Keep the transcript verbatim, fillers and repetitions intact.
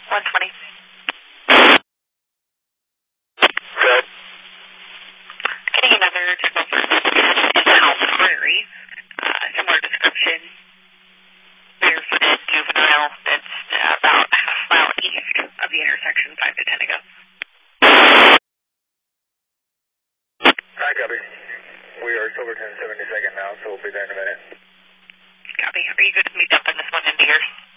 one twenty. Good. Getting another technical service in House Prairie. Uh, similar description. Barefooted juvenile that's uh, about a half mile east of the intersection five to ten ago. Hi, copy. We are Silverton seventy-second now, so we'll be there in a minute. Copy. Are you good with me dumping this one into here?